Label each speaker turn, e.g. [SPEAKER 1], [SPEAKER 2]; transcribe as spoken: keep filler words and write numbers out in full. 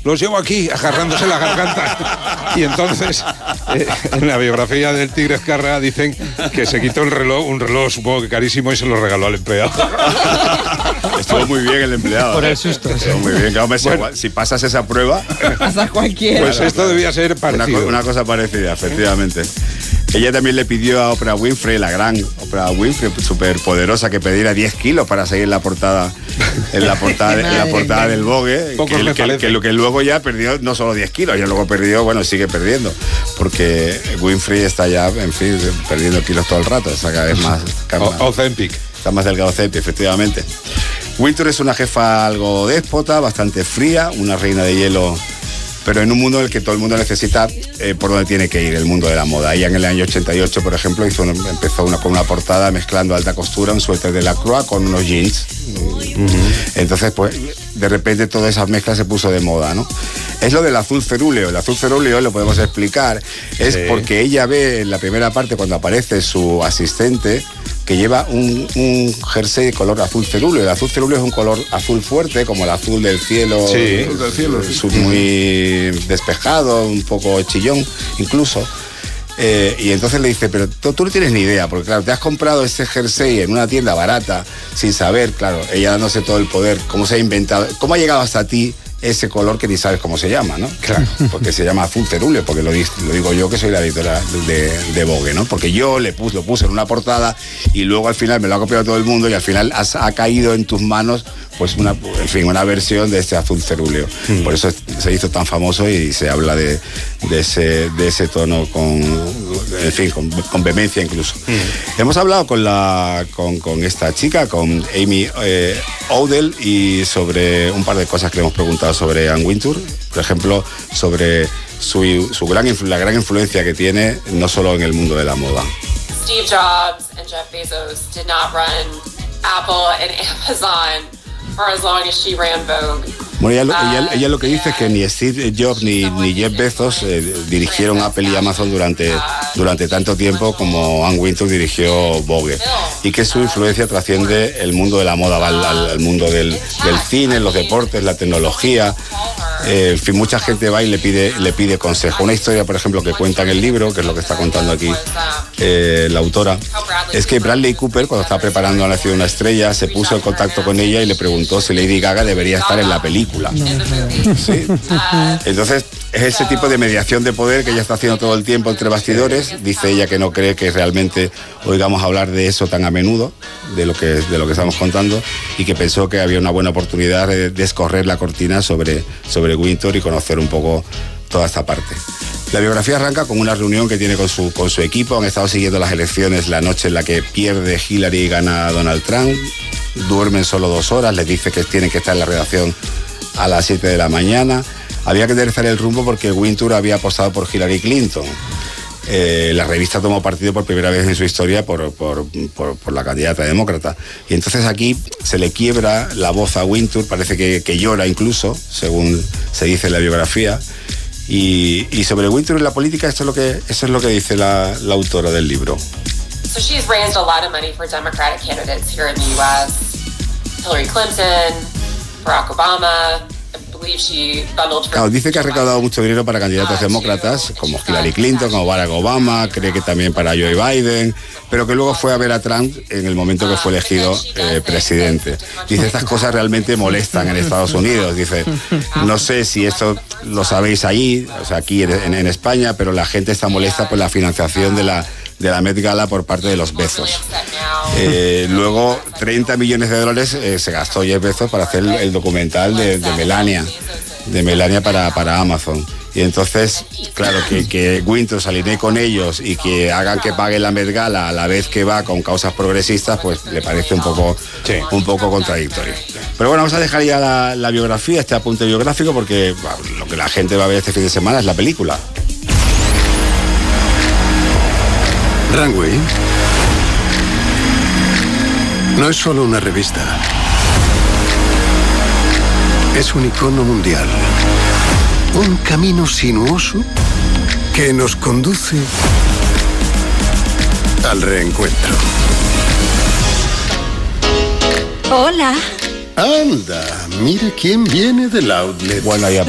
[SPEAKER 1] los llevo aquí, agarrándose la garganta. Y entonces, eh, en la biografía del Tigre Azkarra dicen que se quitó el reloj, un reloj supongo que carísimo, y se lo regaló al empleado.
[SPEAKER 2] Estuvo muy bien el empleado.
[SPEAKER 3] Por el susto.
[SPEAKER 2] Estuvo
[SPEAKER 3] Sí.
[SPEAKER 2] muy bien. Claro, hombre, si,
[SPEAKER 1] Bueno.
[SPEAKER 2] si pasas esa prueba...
[SPEAKER 4] Pasa cualquiera.
[SPEAKER 1] Pues esto debía ser parecido.
[SPEAKER 2] Una, una cosa parecida, efectivamente. Ella también le pidió a Oprah Winfrey, la gran Oprah Winfrey, súper poderosa, que pidiera diez kilos para seguir en la portada, en la portada, de- en la portada del Vogue.
[SPEAKER 1] Pocos
[SPEAKER 2] Que,
[SPEAKER 1] me
[SPEAKER 2] que,
[SPEAKER 1] parece.
[SPEAKER 2] que lo que luego ya perdió no solo diez kilos, ya luego perdió, bueno, sigue perdiendo. Porque Winfrey está ya, en fin, perdiendo kilos todo el rato. Está cada vez más... cada
[SPEAKER 1] O-
[SPEAKER 2] más-
[SPEAKER 1] Ozempic.
[SPEAKER 2] Está más delgado Cepi, efectivamente. Wintour es una jefa algo déspota, bastante fría, una reina de hielo, pero en un mundo en el que todo el mundo necesita eh, por dónde tiene que ir, el mundo de la moda. Ella en el año ochenta y ocho, por ejemplo, hizo un- empezó una, con una portada mezclando alta costura, un suéter de Lacroix con unos jeans. Entonces, pues, de repente toda esa mezcla se puso de moda, ¿no? Es lo del azul cerúleo. El azul cerúleo, lo podemos explicar, es
[SPEAKER 1] Sí.
[SPEAKER 2] porque ella ve en la primera parte, cuando aparece su asistente, que lleva un, un jersey de color azul cerúleo. El azul cerúleo es un color azul fuerte, como el azul del cielo,
[SPEAKER 1] Sí.
[SPEAKER 2] azul del cielo, sí. Muy despejado, un poco chillón, incluso. Eh, y entonces le dice, pero tú, tú no tienes ni idea, porque claro, te has comprado ese jersey en una tienda barata, sin saber, claro, ella dándose todo el poder, cómo se ha inventado, cómo ha llegado hasta ti ese color que ni sabes cómo se llama, ¿no? Claro. Porque se llama azul cerúleo, porque lo, di- lo digo yo, que soy la editora de, de Vogue, ¿no? Porque yo le puse, lo puse en una portada y luego al final me lo ha copiado todo el mundo y al final has- ha caído en tus manos, pues una, en fin, una versión de este azul cerúleo. Mm. Por eso se hizo tan famoso y se habla de, de, ese, de ese tono con, en fin, con, con vehemencia incluso. Mm. Hemos hablado con, la, con, con esta chica, con Amy eh, Odell, y sobre un par de cosas que le hemos preguntado sobre Anne Wintour, por ejemplo, sobre su, su gran, influ- la gran influencia que tiene, no solo en el mundo de la moda.
[SPEAKER 5] Steve Jobs and Jeff Bezos did not run Apple and Amazon for as long as she ran Vogue.
[SPEAKER 2] Bueno, ella, lo- ella, ella lo que dice es que ni Steve Jobs ni, ni Jeff Bezos eh, dirigieron Apple y Amazon durante, durante tanto tiempo como Anne Wintour dirigió Vogue, y que su influencia trasciende el mundo de la moda, va al, al- al mundo del, del cine, los deportes, la tecnología. Eh, en fin, mucha gente va y le pide, le pide consejo. Una historia, por ejemplo, que cuenta en el libro, que es lo que está contando aquí eh, la autora, es que Bradley Cooper, cuando estaba preparando Ha nacido una estrella, se puso en contacto con ella y le preguntó si Lady Gaga debería estar en la película. Sí. Entonces, es ese tipo de mediación de poder que ella está haciendo todo el tiempo entre bastidores. Dice ella que no cree que realmente oigamos hablar de eso tan a menudo, de lo que, de lo que estamos contando, y que pensó que había una buena oportunidad de descorrer la cortina sobre, sobre Wintour y conocer un poco toda esta parte. La biografía arranca con una reunión que tiene con su, con su equipo. Han estado siguiendo las elecciones la noche en la que pierde Hillary y gana Donald Trump. Duermen solo dos horas, les dice que tienen que estar en la redacción a las siete de la mañana. Había que enderezar el rumbo porque Wintour había apostado por Hillary Clinton. Eh, la revista tomó partido por primera vez en su historia por, por, por, por la candidata demócrata. Y entonces aquí se le quiebra la voz a Wintour, parece que, que llora incluso, según se dice en la biografía. Y, y sobre Wintour y la política, esto es lo que, eso es lo que dice la, la autora del libro.
[SPEAKER 5] So she's raised a lot of money for Democratic candidates here in the U S. Hillary Clinton, Barack Obama. I believe she bundled for...
[SPEAKER 2] Claro, dice que ha recaudado mucho dinero para candidatos demócratas, como Hillary Clinton, como Barack Obama, cree que también para Joe Biden, pero que luego fue a ver a Trump en el momento que fue elegido eh, presidente. Dice, estas cosas realmente molestan en Estados Unidos. Dice, no sé si esto lo sabéis allí, o sea, aquí en, en España, pero la gente está molesta por la financiación de la, de la Met Gala por parte de los Bezos. Eh, luego, treinta millones de dólares eh, se gastó Jeff Bezos para hacer el, el documental de, de Melania, de Melania para, para Amazon. Y entonces, claro, que, que Wintour se alinee con ellos y que hagan que pague la Met Gala a la vez que va con causas progresistas, pues le parece un poco, sí. un poco contradictorio. Pero bueno, vamos a dejar ya la, la biografía, este apunte biográfico, porque bueno, lo que la gente va a ver este fin de semana es la película.
[SPEAKER 6] Runway no es solo una revista, es un icono mundial, un camino sinuoso que nos conduce al reencuentro.
[SPEAKER 7] Hola.
[SPEAKER 6] Anda, mire quién viene del outlet.
[SPEAKER 2] Bueno, ya